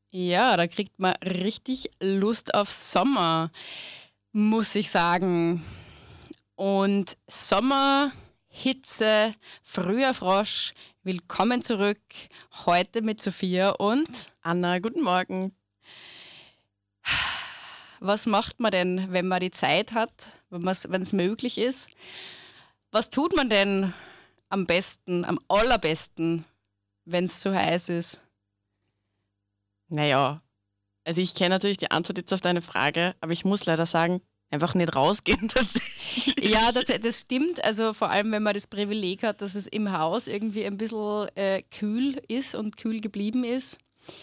Ja, da kriegt man richtig Lust auf Sommer, muss ich sagen. Und Sommer, Hitze, früher Frosch, willkommen zurück. Heute mit Sophia und Anna, guten Morgen. was macht man denn, wenn man die Zeit hat, wenn es möglich ist? Was tut man denn am besten, am allerbesten, wenn es so heiß ist? Naja, also ich kenne natürlich die Antwort jetzt auf deine Frage, aber ich muss leider sagen, einfach nicht rausgehen. Ja, das stimmt. Also vor allem, wenn man das Privileg hat, dass es im Haus irgendwie ein bisschen kühl ist und kühl geblieben ist.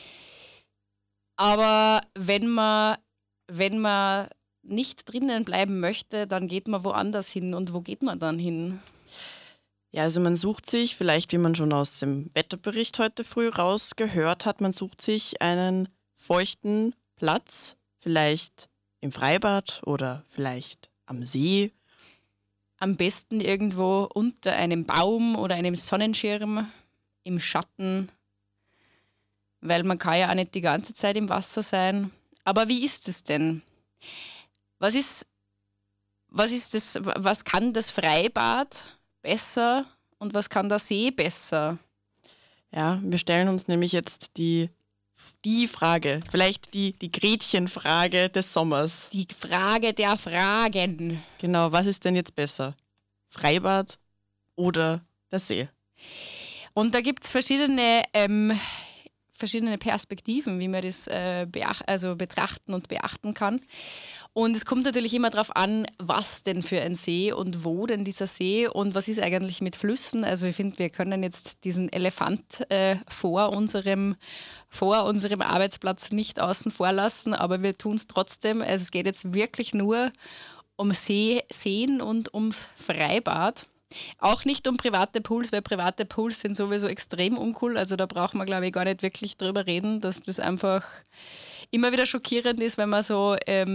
Aber wenn man nicht drinnen bleiben möchte, dann geht man woanders hin. Und wo geht man dann hin? Ja, also man sucht sich, vielleicht wie man schon aus dem Wetterbericht heute früh rausgehört hat, man sucht sich einen feuchten Platz, vielleicht im Freibad oder vielleicht am See. Am besten irgendwo unter einem Baum oder einem Sonnenschirm im Schatten, weil man kann ja auch nicht die ganze Zeit im Wasser sein. Aber wie ist es denn? Was ist, was kann das Freibad besser und was kann der See besser? Ja, wir stellen uns nämlich jetzt die Frage, vielleicht die Gretchenfrage des Sommers. Die Frage der Fragen. Genau, was ist denn jetzt besser? Freibad oder der See? Und da gibt es verschiedene Perspektiven, wie man das betrachten und beachten kann. Und es kommt natürlich immer darauf an, was denn für ein See und wo denn dieser See und was ist eigentlich mit Flüssen. Also ich finde, wir können jetzt diesen Elefant vor unserem Arbeitsplatz nicht außen vor lassen, aber wir tun es trotzdem. Also es geht jetzt wirklich nur um Seen und ums Freibad. Auch nicht um private Pools, weil private Pools sind sowieso extrem uncool. Also da braucht man, glaube ich, gar nicht wirklich drüber reden, dass das einfach immer wieder schockierend ist, wenn man so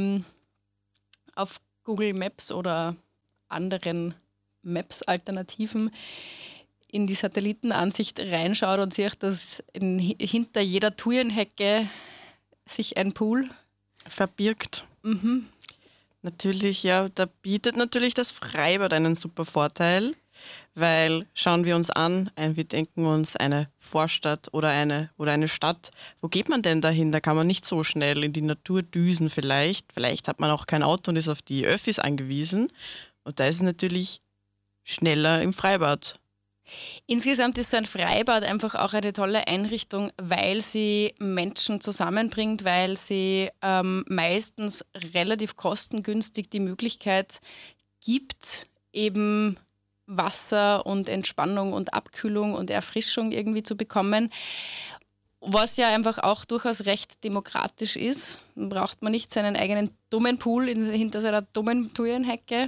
auf Google Maps oder anderen Maps-Alternativen in die Satellitenansicht reinschaut und sieht, dass hinter jeder Thujenhecke sich ein Pool Verbirgt. Natürlich, ja, da bietet natürlich das Freibad einen super Vorteil, weil schauen wir uns an, wir denken uns eine Vorstadt oder eine Stadt. Wo geht man denn dahin? Da kann man nicht so schnell in die Natur düsen vielleicht. Vielleicht hat man auch kein Auto und ist auf die Öffis angewiesen. Und da ist es natürlich schneller im Freibad. Insgesamt ist so ein Freibad einfach auch eine tolle Einrichtung, weil sie Menschen zusammenbringt, weil sie meistens relativ kostengünstig die Möglichkeit gibt, eben Wasser und Entspannung und Abkühlung und Erfrischung irgendwie zu bekommen. Was ja einfach auch durchaus recht demokratisch ist. Dann braucht man nicht seinen eigenen dummen Pool hinter seiner dummen Thujenhecke.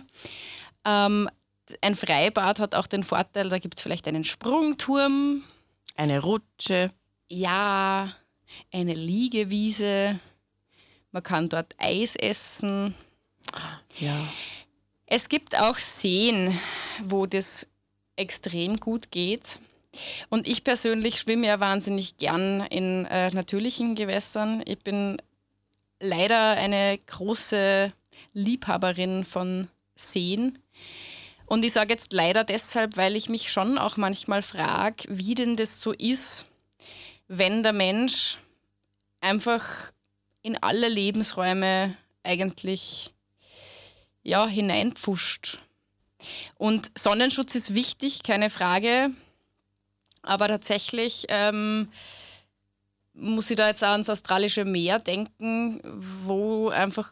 Ein Freibad hat auch den Vorteil, da gibt es vielleicht einen Sprungturm, Eine Rutsche. ja, eine Liegewiese, man kann dort Eis essen. Ja. Es gibt auch Seen, wo das extrem gut geht. Und ich persönlich schwimme ja wahnsinnig gern in natürlichen Gewässern. Ich bin leider eine große Liebhaberin von Seen. Und ich sage jetzt leider deshalb, weil ich mich schon auch manchmal frage, wie denn das so ist, wenn der Mensch einfach in alle Lebensräume eigentlich hineinpfuscht. Und Sonnenschutz ist wichtig, keine Frage. Aber tatsächlich muss ich da jetzt auch ans australische Meer denken, wo einfach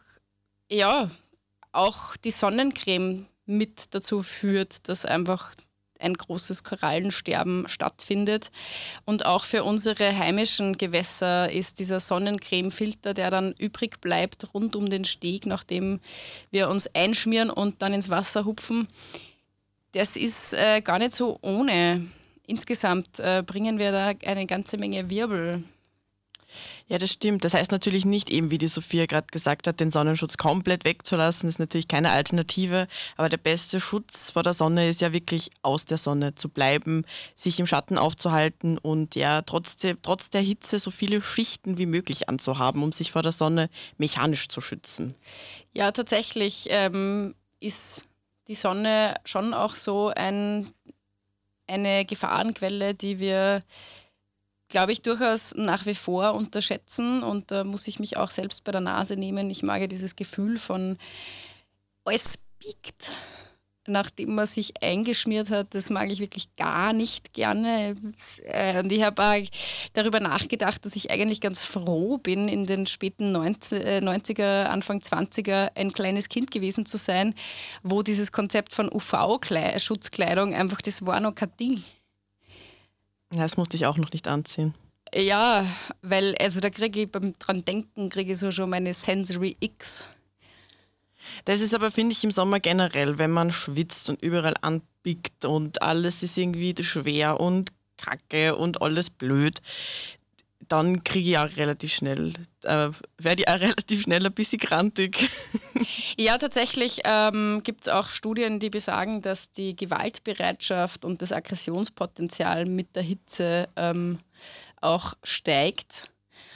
auch die Sonnencreme mit dazu führt, dass einfach ein großes Korallensterben stattfindet. Und auch für unsere heimischen Gewässer ist dieser Sonnencremefilter, der dann übrig bleibt rund um den Steg, nachdem wir uns einschmieren und dann ins Wasser hupfen, das ist gar nicht so ohne. Insgesamt bringen wir da eine ganze Menge Wirbel. Ja, das stimmt. Das heißt natürlich nicht eben, wie die Sophia gerade gesagt hat, den Sonnenschutz komplett wegzulassen. Das ist natürlich keine Alternative. Aber der beste Schutz vor der Sonne ist ja wirklich aus der Sonne zu bleiben, sich im Schatten aufzuhalten und ja trotz der Hitze so viele Schichten wie möglich anzuhaben, um sich vor der Sonne mechanisch zu schützen. Ja, tatsächlich ist die Sonne schon auch so eine Gefahrenquelle, die wir, glaube ich, durchaus nach wie vor unterschätzen. Und da muss ich mich auch selbst bei der Nase nehmen. Ich mag ja dieses Gefühl von, alles biegt, nachdem man sich eingeschmiert hat. Das mag ich wirklich gar nicht gerne. Und ich habe auch darüber nachgedacht, dass ich eigentlich ganz froh bin, in den späten 90er, Anfang 20er ein kleines Kind gewesen zu sein, wo dieses Konzept von UV-Schutzkleidung einfach, das war noch kein Ding. Ja, das musste ich auch noch nicht anziehen. Ja, weil also da kriege ich beim dran denken, kriege ich so schon meine Sensory X. Das ist aber, finde ich, im Sommer generell, wenn man schwitzt und überall anpickt und alles ist irgendwie schwer und kacke und alles blöd, dann kriege ich auch relativ schnell, werde ich auch relativ schnell ein bisschen grantig. Ja, tatsächlich gibt es auch Studien, die besagen, dass die Gewaltbereitschaft und das Aggressionspotenzial mit der Hitze auch steigt.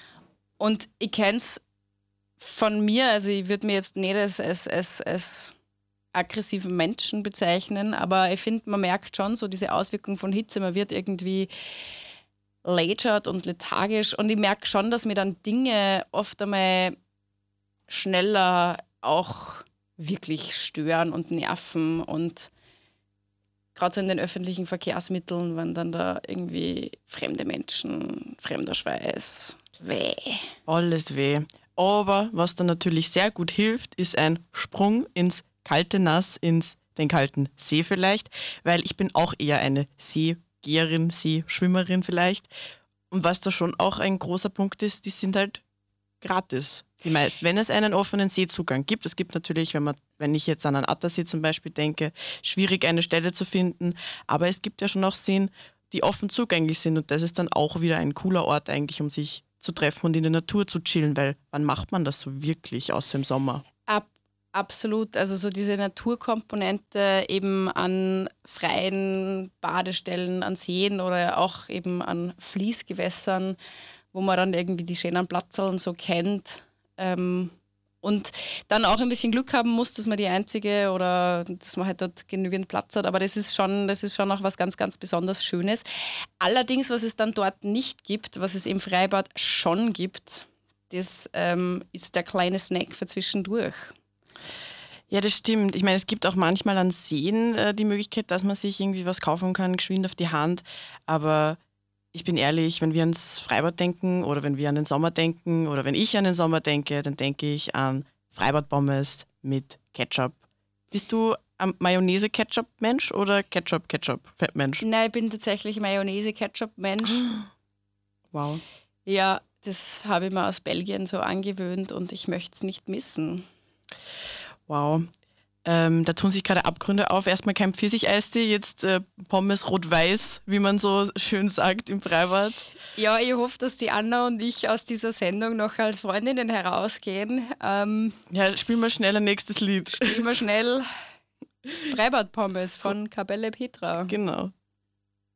Und ich kenne es von mir, also ich würde mir jetzt nicht als aggressiven Menschen bezeichnen, aber ich finde, man merkt schon so diese Auswirkung von Hitze, man wird irgendwie lätschert und lethargisch und ich merke schon, dass mir dann Dinge oft einmal schneller auch wirklich stören und nerven und gerade so in den öffentlichen Verkehrsmitteln, wenn dann da irgendwie fremde Menschen, fremder Schweiß, weh. Alles weh. Aber was dann natürlich sehr gut hilft, ist ein Sprung ins kalte Nass, den kalten See vielleicht, weil ich bin auch eher eine Seegeherin, Seeschwimmerin vielleicht. Und was da schon auch ein großer Punkt ist, die sind halt gratis. Die meisten, wenn es einen offenen Seezugang gibt. Es gibt natürlich, wenn ich jetzt an einen Attersee zum Beispiel denke, schwierig eine Stelle zu finden. Aber es gibt ja schon auch Seen, die offen zugänglich sind. Und das ist dann auch wieder ein cooler Ort eigentlich, um sich zu treffen und in der Natur zu chillen, weil wann macht man das so wirklich, außer im Sommer? Absolut, also so diese Naturkomponente eben an freien Badestellen, an Seen oder auch eben an Fließgewässern, wo man dann irgendwie die schönen Platzerln so kennt. Und dann auch ein bisschen Glück haben muss, dass man die einzige oder dass man halt dort genügend Platz hat. Aber das ist schon auch was ganz, ganz besonders Schönes. Allerdings, was es dann dort nicht gibt, was es im Freibad schon gibt, das ist der kleine Snack für zwischendurch. Ja, das stimmt. Ich meine, es gibt auch manchmal an Seen die Möglichkeit, dass man sich irgendwie was kaufen kann, geschwind auf die Hand. Aber ich bin ehrlich, wenn wir ans Freibad denken oder wenn wir an den Sommer denken oder wenn ich an den Sommer denke, dann denke ich an Freibad-Pommes mit Ketchup. Bist du ein Mayonnaise-Ketchup-Mensch oder Ketchup-Mensch? Nein, ich bin tatsächlich Mayonnaise-Ketchup-Mensch. Wow. Ja, das habe ich mir aus Belgien so angewöhnt und ich möchte es nicht missen. Wow. Da tun sich gerade Abgründe auf. Erstmal kein Pfirsicheistee, jetzt Pommes rot-weiß, wie man so schön sagt im Freibad. Ja, ich hoffe, dass die Anna und ich aus dieser Sendung noch als Freundinnen herausgehen. Ja, spielen wir schnell ein nächstes Lied. Spielen wir schnell Freibad-Pommes von Kapelle Petra. Genau.